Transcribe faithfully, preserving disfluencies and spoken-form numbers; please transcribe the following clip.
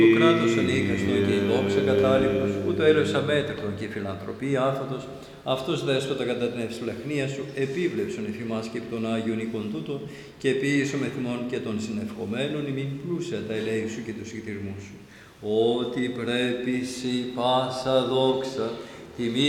Το κράτος ανίκαστον και η δόξα κατάληπτος, ούτω έλεος αμέτρητον και η φιλανθρωπία άφατος, αυτός δέσποτα κατά την ευσπλαχνία σου, επίβλεψον εφημάς και των Άγιων οίκων τούτων, και επίησον με θυμών και των συνευχομένων ημίν πλούσια τα ελέη σου και τους κτηρμούς σου. Ότι πρέπει σοι πάσα δόξα, τιμή